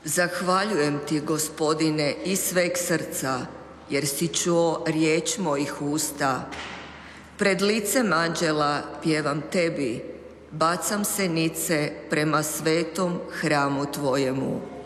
Zahvaljujem ti, Gospodine, iz sveg srca, jer si čuo riječ mojih usta. Pred licem anđela pjevam tebi, bacam se nice prema svetom hramu tvojemu.